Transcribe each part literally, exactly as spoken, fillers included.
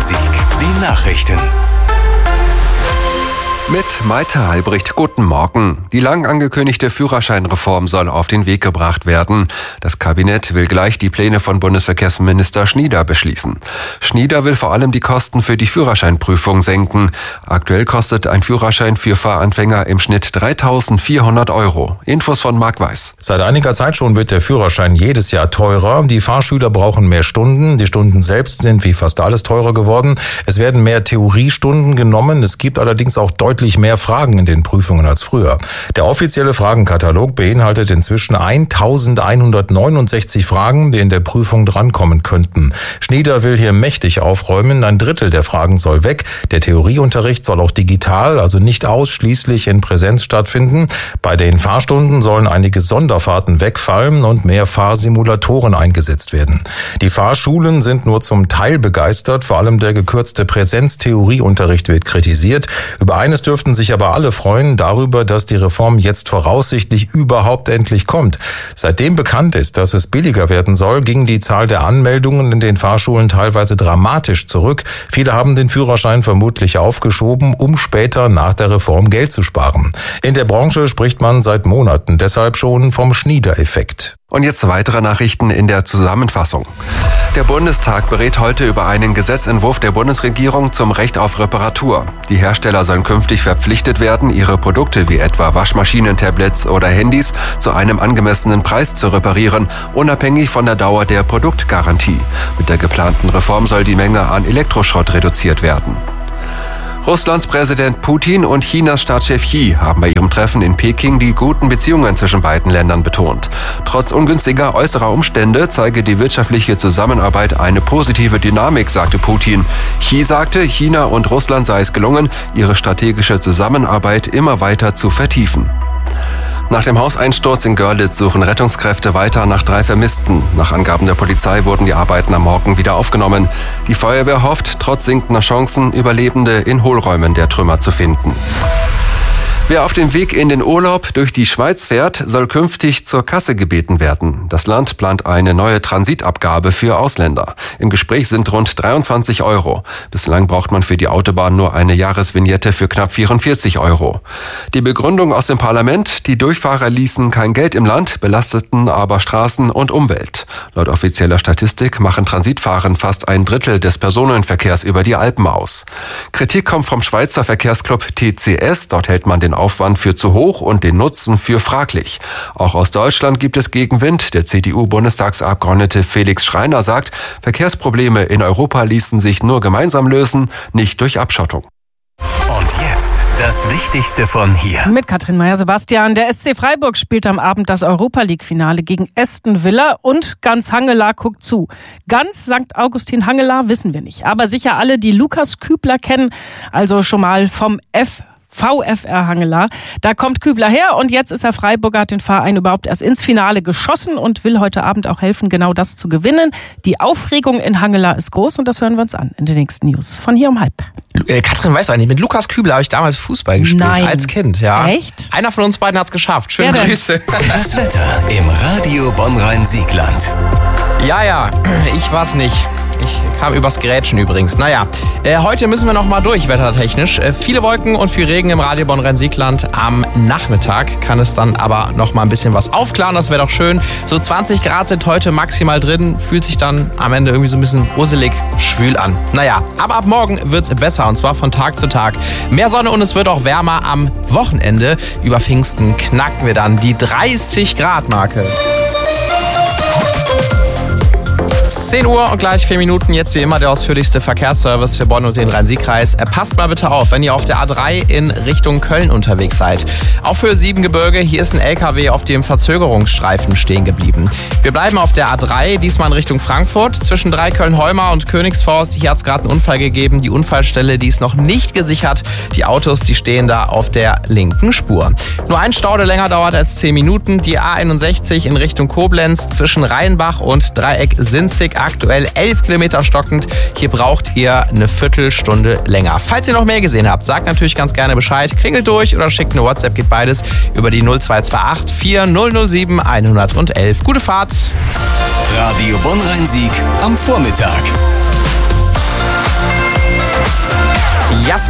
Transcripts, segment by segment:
Bonn-Rhein-Sieg. Die Nachrichten. Mit Maite Halbricht, guten Morgen. Die lang angekündigte Führerscheinreform soll auf den Weg gebracht werden. Das Kabinett will gleich die Pläne von Bundesverkehrsminister Schnieder beschließen. Schnieder will vor allem die Kosten für die Führerscheinprüfung senken. Aktuell kostet ein Führerschein für Fahranfänger im Schnitt dreitausendvierhundert Euro. Infos von Marc Weiß. Seit einiger Zeit schon wird der Führerschein jedes Jahr teurer. Die Fahrschüler brauchen mehr Stunden. Die Stunden selbst sind wie fast alles teurer geworden. Es werden mehr Theoriestunden genommen. Es gibt allerdings auch deutlich mehr Fragen in den Prüfungen als früher. Der offizielle Fragenkatalog beinhaltet inzwischen eintausendeinhundertneunundsechzig Fragen, die in der Prüfung drankommen könnten. Schnieder will hier mächtig aufräumen. Ein Drittel der Fragen soll weg. Der Theorieunterricht soll auch digital, also nicht ausschließlich in Präsenz stattfinden. Bei den Fahrstunden sollen einige Sonderfahrten wegfallen und mehr Fahrsimulatoren eingesetzt werden. Die Fahrschulen sind nur zum Teil begeistert. Vor allem der gekürzte Präsenz-Theorieunterricht wird kritisiert. Über eines dürften sich aber alle freuen, darüber, dass die Reform jetzt voraussichtlich überhaupt endlich kommt. Seitdem bekannt ist, dass es billiger werden soll, ging die Zahl der Anmeldungen in den Fahrschulen teilweise dramatisch zurück. Viele haben den Führerschein vermutlich aufgeschoben, um später nach der Reform Geld zu sparen. In der Branche spricht man seit Monaten deshalb schon vom Schnieder-Effekt. Und jetzt weitere Nachrichten in der Zusammenfassung. Der Bundestag berät heute über einen Gesetzentwurf der Bundesregierung zum Recht auf Reparatur. Die Hersteller sollen künftig verpflichtet werden, ihre Produkte wie etwa Waschmaschinen, Tablets oder Handys zu einem angemessenen Preis zu reparieren, unabhängig von der Dauer der Produktgarantie. Mit der geplanten Reform soll die Menge an Elektroschrott reduziert werden. Russlands Präsident Putin und Chinas Staatschef Xi haben bei ihrem Treffen in Peking die guten Beziehungen zwischen beiden Ländern betont. Trotz ungünstiger äußerer Umstände zeige die wirtschaftliche Zusammenarbeit eine positive Dynamik, sagte Putin. Xi sagte, China und Russland sei es gelungen, ihre strategische Zusammenarbeit immer weiter zu vertiefen. Nach dem Hauseinsturz in Görlitz suchen Rettungskräfte weiter nach drei Vermissten. Nach Angaben der Polizei wurden die Arbeiten am Morgen wieder aufgenommen. Die Feuerwehr hofft, trotz sinkender Chancen, Überlebende in Hohlräumen der Trümmer zu finden. Wer auf dem Weg in den Urlaub durch die Schweiz fährt, soll künftig zur Kasse gebeten werden. Das Land plant eine neue Transitabgabe für Ausländer. Im Gespräch sind rund dreiundzwanzig Euro. Bislang braucht man für die Autobahn nur eine Jahresvignette für knapp vierundvierzig Euro. Die Begründung aus dem Parlament: Die Durchfahrer ließen kein Geld im Land, belasteten aber Straßen und Umwelt. Laut offizieller Statistik machen Transitfahren fast ein Drittel des Personenverkehrs über die Alpen aus. Kritik kommt vom Schweizer Verkehrsclub T C S. Dort hält man den Aufwand für zu hoch und den Nutzen für fraglich. Auch aus Deutschland gibt es Gegenwind. Der C D U-Bundestagsabgeordnete Felix Schreiner sagt, Verkehrsprobleme in Europa ließen sich nur gemeinsam lösen, nicht durch Abschottung. Und jetzt das Wichtigste von hier. Mit Katrin Meyer-Sebastian. Der S C Freiburg spielt am Abend das Europa-League-Finale gegen Aston Villa und ganz Hangela guckt zu. Ganz Sankt Augustin Hangela wissen wir nicht, aber sicher alle, die Lukas Kübler kennen, also schon mal vom F VfR Hangela. Da kommt Kübler her und jetzt ist er Freiburger, hat den Verein überhaupt erst ins Finale geschossen und will heute Abend auch helfen, genau das zu gewinnen. Die Aufregung in Hangela ist groß und das hören wir uns an in den nächsten News von hier um halb. Äh, Katrin weiß eigentlich, mit Lukas Kübler habe ich damals Fußball gespielt, Nein. als Kind. Ja. Echt? Einer von uns beiden hat es geschafft. Schöne Ja, Grüße. Das Wetter im Radio Bonn-Rhein-Siegland. Ja, ja, ich war's nicht. Ich kam übers Grätschen übrigens. Naja, äh, heute müssen wir noch mal durch, wettertechnisch. Äh, viele Wolken und viel Regen im Radio Bonn-Rhein-Siegland. Am Nachmittag kann es dann aber noch mal ein bisschen was aufklaren. Das wäre doch schön. So zwanzig Grad sind heute maximal drin. Fühlt sich dann am Ende irgendwie so ein bisschen uselig schwül an. Naja, aber ab morgen wird's besser und zwar von Tag zu Tag. Mehr Sonne und es wird auch wärmer am Wochenende. Über Pfingsten knacken wir dann die dreißig Grad Marke. zehn Uhr und gleich vier Minuten. Jetzt wie immer der ausführlichste Verkehrsservice für Bonn und den Rhein-Sieg-Kreis. Passt mal bitte auf, wenn ihr auf der A drei in Richtung Köln unterwegs seid. Auf Höhe Siebengebirge, hier ist ein L K W auf dem Verzögerungsstreifen stehen geblieben. Wir bleiben auf der A drei, diesmal in Richtung Frankfurt. Zwischen Dreiköln-Holmer und Königsforst, hier hat es gerade einen Unfall gegeben. Die Unfallstelle, die ist noch nicht gesichert. Die Autos, die stehen da auf der linken Spur. Nur ein Stau, der länger dauert als zehn Minuten. Die A einundsechzig in Richtung Koblenz zwischen Rheinbach und Dreieck-Sinzig. Aktuell elf Kilometer stockend. Hier braucht ihr eine Viertelstunde länger. Falls ihr noch mehr gesehen habt, sagt natürlich ganz gerne Bescheid. Klingelt durch oder schickt eine WhatsApp, geht beides über die null zwei zwei acht vier null null sieben eins eins eins. Gute Fahrt! Radio Bonn-Rhein-Sieg am Vormittag.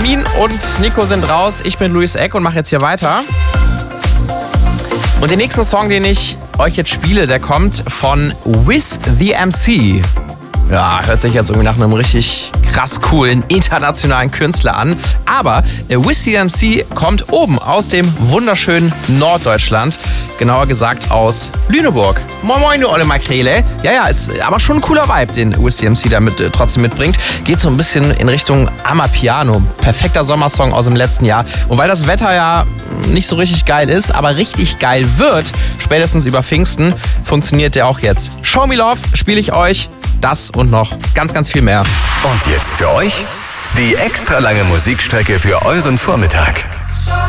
Jasmin und Nico sind raus. Ich bin Luis Eck und mache jetzt hier weiter. Und den nächsten Song, den ich euch jetzt spiele, der kommt von Wiz the M C. Ja, hört sich jetzt irgendwie nach einem richtig krass coolen internationalen Künstler an. Aber Wiz the M C kommt oben aus dem wunderschönen Norddeutschland. Genauer gesagt aus Lüneburg. Moin moin, du olle Makrele. Ja, ja, ist aber schon ein cooler Vibe, den Wiz the M C da mit, äh, trotzdem mitbringt. Geht so ein bisschen in Richtung Amapiano. Perfekter Sommersong aus dem letzten Jahr. Und weil das Wetter ja nicht so richtig geil ist, aber richtig geil wird, spätestens über Pfingsten, funktioniert der auch jetzt. Show Me Love spiele ich euch. Das und noch ganz, ganz viel mehr. Und jetzt für euch die extra lange Musikstrecke für euren Vormittag.